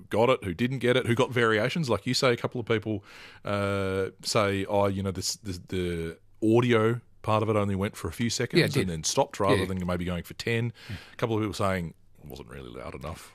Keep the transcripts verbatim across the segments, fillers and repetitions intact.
got it, who didn't get it, who got variations. Like you say, a couple of people uh, say, oh, you know, this, this the audio part of it only went for a few seconds Yeah, and then stopped rather Yeah. than maybe going for ten. A couple of people saying it wasn't really loud enough.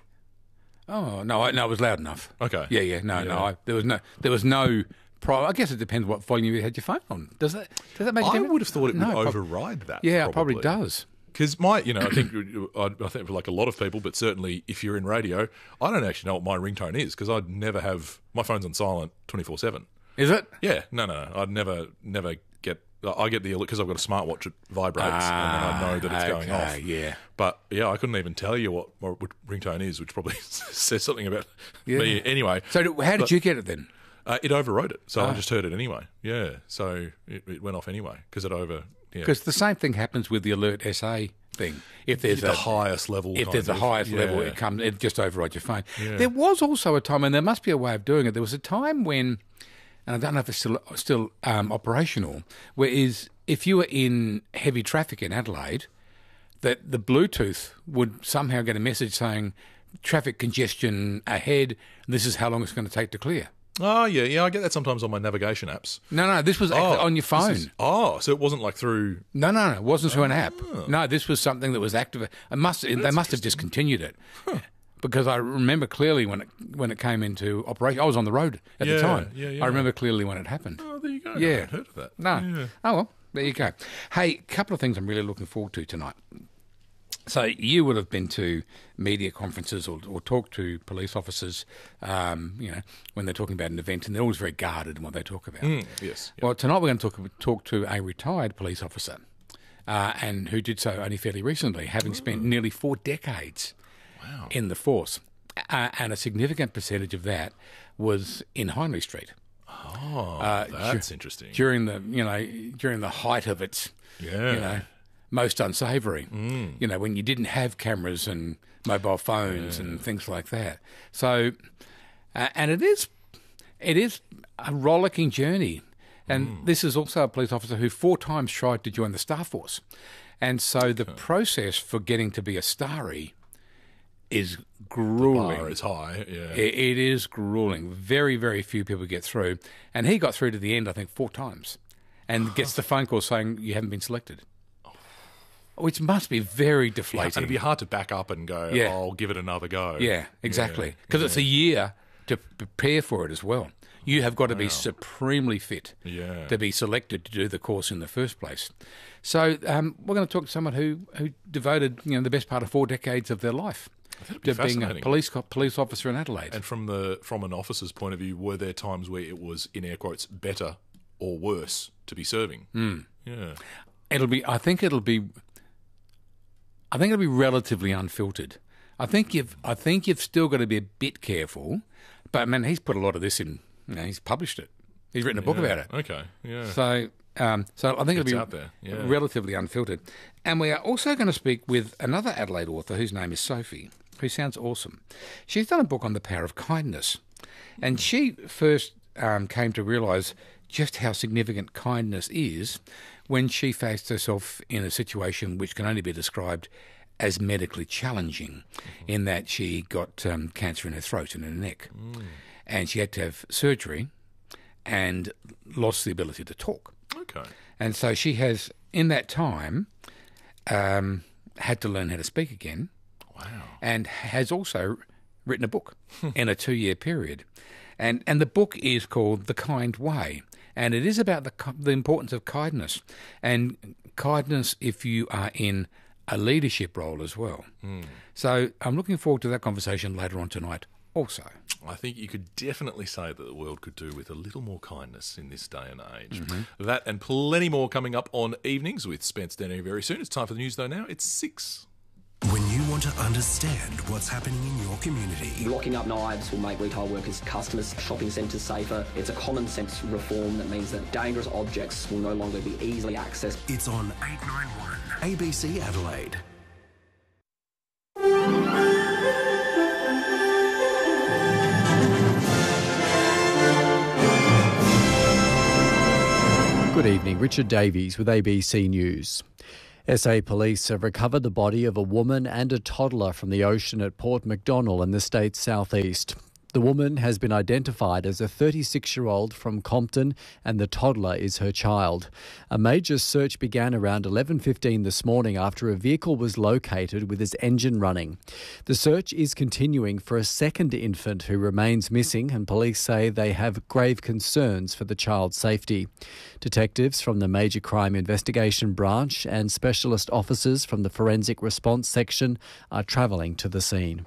Oh no, I, no, it was loud enough. Okay. Yeah, yeah, no, Yeah. no, I, there was no, there was no. Pro- I guess it depends what volume you had your phone on. Does that does that make a I difference? would have thought it would No, prob- override that. Yeah, probably. it probably does. Because my, you know, I think, I I think for like a lot of people, but certainly if you're in radio, I don't actually know what my ringtone is because I'd never have, my phone's on silent twenty-four seven. Is it? Yeah, no, no, no. I'd never, never get, I get the, because I've got a smartwatch, it vibrates Ah, and then I know that it's going okay, off. yeah. But yeah, I couldn't even tell you what my ringtone is, which probably says something about Yeah. me anyway. So do- how did But- you get it then? Uh, it overrode it, so Ah. I just heard it anyway. Yeah, so it, it went off anyway because it over, yeah. Because the same thing happens with the Alert S A thing. If there's the a highest level. if kind there's the of, highest level, yeah. it comes. It just overrides your phone. Yeah. There was also a time, and there must be a way of doing it. There was a time when, and I don't know if it's still still um, operational, where is if you were in heavy traffic in Adelaide, that the Bluetooth would somehow get a message saying traffic congestion ahead. This is how long it's going to take to clear. Oh yeah, yeah. I get that sometimes on my navigation apps. No, no, this was actually on your this phone. is- oh, so it wasn't like through. No, no, no, it wasn't through an app. Oh. No, this was something that was active. I must, they must have discontinued it. Because I remember clearly when it when it came into operation. I was on the road at Yeah, the time. yeah, yeah. I remember clearly when it happened. Oh, there you go. Yeah. I hadn't heard of that. No. Yeah. Oh, well, there you go. Hey, a couple of things I'm really looking forward to tonight. So you would have been to media conferences or, or talked to police officers, um, you know, when they're talking about an event, and they're always very guarded in what they talk about. Mm, yes. Yeah. Well, tonight we're going to talk talk to a retired police officer, uh, and who did so only fairly recently, having spent nearly four decades Wow. in the force, uh, and a significant percentage of that was in Hindley Street Oh, uh, that's interesting. during the you know during the height of its Yeah. you know most unsavoury. Mm. You know, when you didn't have cameras and mobile phones and things like that. So, uh, and it is it is a rollicking journey. And Mm. this is also a police officer who four times tried to join the Star Force. And so the process for getting to be a starry is grueling. Bar is high. Yeah. It, it is grueling. Very, very few people get through. And he got through to the end, I think, four times. And gets the phone call saying, you haven't been selected. Which must be very and deflating. it'd be hard to back up and go, Yeah. I'll give it another go. Yeah, exactly. Yeah. Because it's a year to prepare for it as well. You have got to be supremely fit Yeah. to be selected to do the course in the first place. So um, we're going to talk to someone who, who devoted you know the best part of four decades of their life That'd be to being a fascinating. police co- police officer in Adelaide. And from the from an officer's point of view, were there times where it was, in air quotes, better or worse to be serving? Mm. Yeah. It'll be. I think it'll be. I think it'll be relatively unfiltered. I think you've. I think you've still got to be a bit careful. But man, he's put a lot of this in. You know, he's published it. He's written a book Yeah. about it. Okay. Yeah. So, um, so I think It's it'll be out there, yeah. relatively unfiltered. And we are also going to speak with another Adelaide author whose name is Sophie, who sounds awesome. She's done a book on the power of kindness, and she first um, came to realise just how significant kindness is when she faced herself in a situation which can only be described as medically challenging, in that she got um, cancer in her throat and her neck, and she had to have surgery and lost the ability to talk. Okay. And so she has, in that time, um, had to learn how to speak again, Wow. and has also written a book in a two-year period. And and the book is called The Kind Way, and it is about the ki- the importance of kindness, and kindness if you are in a leadership role as well. So I'm looking forward to that conversation later on tonight also. I think you could definitely say that the world could do with a little more kindness in this day and age. That and plenty more coming up on Evenings with Spence Denny very soon. It's time for the news, though, now. It's six. When you want to understand what's happening in your community, Locking up knives will make retail workers, customers, shopping centres safer. It's a common sense reform that means that dangerous objects will no longer be easily accessed. it's on eight ninety-one A B C Adelaide. Good evening, Richard Davies with A B C News. S A police have recovered the body of a woman and a toddler from the ocean at Port Macdonnell in the state's southeast. The woman has been identified as a thirty-six-year-old from Compton, and the toddler is her child. A major search began around eleven fifteen this morning after a vehicle was located with its engine running. The search is continuing for a second infant who remains missing, and police say they have grave concerns for the child's safety. Detectives from the Major Crime Investigation Branch and specialist officers from the Forensic Response Section are travelling to the scene.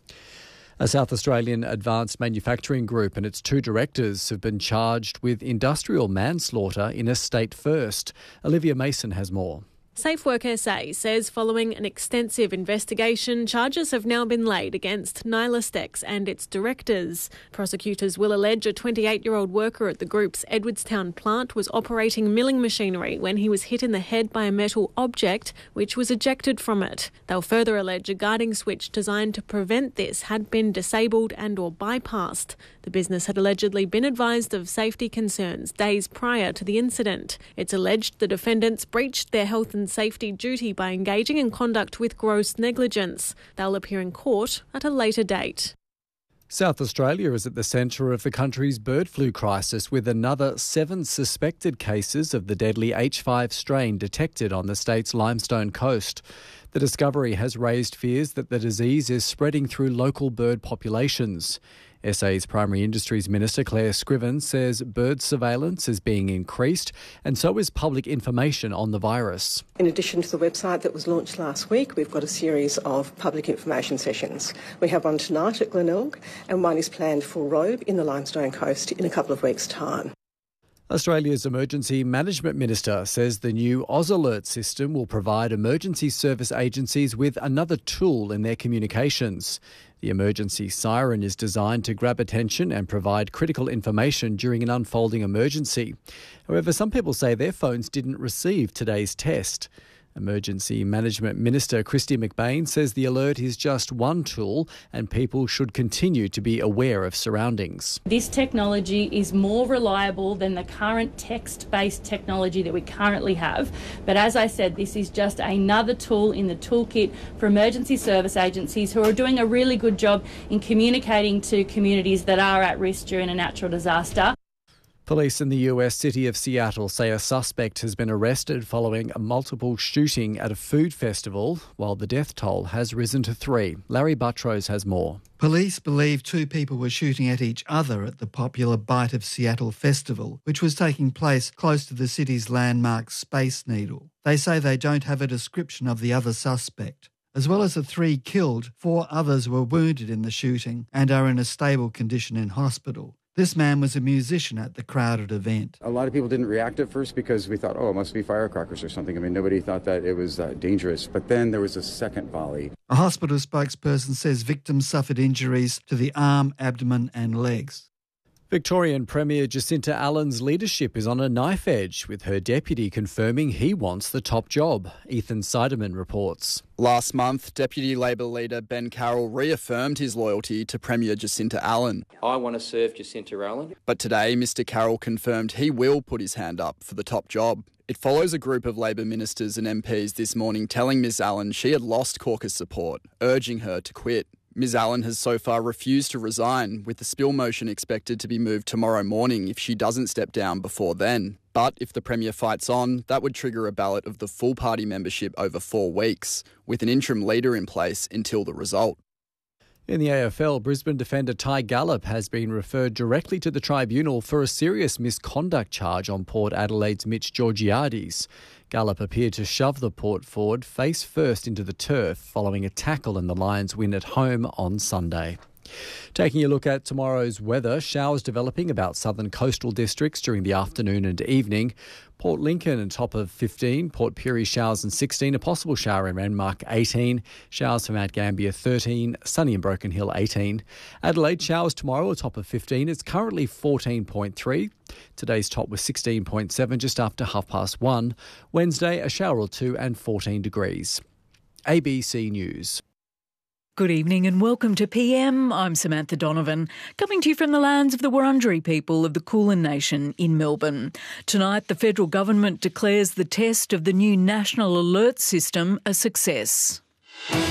A South Australian advanced manufacturing group and its two directors have been charged with industrial manslaughter in a state first. Olivia Mason has more. SafeWork S A says following an extensive investigation, charges have now been laid against Nylastex and its directors. Prosecutors will allege a twenty-eight-year-old worker at the group's Edwardstown plant was operating milling machinery when he was hit in the head by a metal object which was ejected from it. They'll further allege a guarding switch designed to prevent this had been disabled and or bypassed. The business had allegedly been advised of safety concerns days prior to the incident. It's alleged the defendants breached their health and safety duty by engaging in conduct with gross negligence. They'll appear in court at a later date. South Australia is at the centre of the country's bird flu crisis, with another seven suspected cases of the deadly H five strain detected on the state's Limestone coast. The discovery has raised fears that the disease is spreading through local bird populations. S A's Primary Industries Minister Claire Scriven says bird surveillance is being increased, and so is public information on the virus. In addition to the website that was launched last week, we've got a series of public information sessions. We have one tonight at Glenelg, and one is planned for Robe in the Limestone Coast in a couple of weeks' time. Australia's Emergency Management Minister says the new AusAlert system will provide emergency service agencies with another tool in their communications. The emergency siren is designed to grab attention and provide critical information during an unfolding emergency. However, some people say their phones didn't receive today's test. Emergency Management Minister Kristy McBain says the alert is just one tool and people should continue to be aware of surroundings. This technology is more reliable than the current text-based technology that we currently have. But as I said, this is just another tool in the toolkit for emergency service agencies who are doing a really good job in communicating to communities that are at risk during a natural disaster. Police in the U S city of Seattle say a suspect has been arrested following a multiple shooting at a food festival, while the death toll has risen to three. Larry Buttrose has more. Police believe two people were shooting at each other at the popular Bite of Seattle festival, which was taking place close to the city's landmark Space Needle. They say they don't have a description of the other suspect. As well as the three killed, four others were wounded in the shooting and are in a stable condition in hospital. This man was a musician at the crowded event. A lot of people didn't react at first because we thought, oh, it must be firecrackers or something. I mean, nobody thought that it was uh, dangerous. But then there was a second volley. A hospital spokesperson says victims suffered injuries to the arm, abdomen and legs. Victorian Premier Jacinta Allen's leadership is on a knife edge, with her deputy confirming he wants the top job. Ethan Seidemann reports. Last month, Deputy Labor leader Ben Carroll reaffirmed his loyalty to Premier Jacinta Allen. I want to serve Jacinta Allen. But today, Mr Carroll confirmed he will put his hand up for the top job. It follows a group of Labor ministers and M Ps this morning telling Miss Allen she had lost caucus support, urging her to quit. Miz Allen has so far refused to resign, with the spill motion expected to be moved tomorrow morning if she doesn't step down before then. But if the Premier fights on, that would trigger a ballot of the full party membership over four weeks, with an interim leader in place until the result. In the A F L, Brisbane defender Ty Gallop has been referred directly to the tribunal for a serious misconduct charge on Port Adelaide's Mitch Georgiades. Gallop appeared to shove the Port forward face first into the turf following a tackle in the Lions' win at home on Sunday. Taking a look at tomorrow's weather, showers developing about southern coastal districts during the afternoon and evening. Port Lincoln on top of fifteen, Port Pirie showers and sixteen, a possible shower in Renmark eighteen, showers for Mount Gambier thirteen, sunny in Broken Hill eighteen. Adelaide showers tomorrow, a top of fifteen, it's currently fourteen point three. Today's top was sixteen point seven just after half past one. Wednesday, a shower or two and fourteen degrees. A B C News. Good evening and welcome to P M. I'm Samantha Donovan, coming to you from the lands of the Wurundjeri people of the Kulin Nation in Melbourne. Tonight, the federal government declares the test of the new National Alert System a success.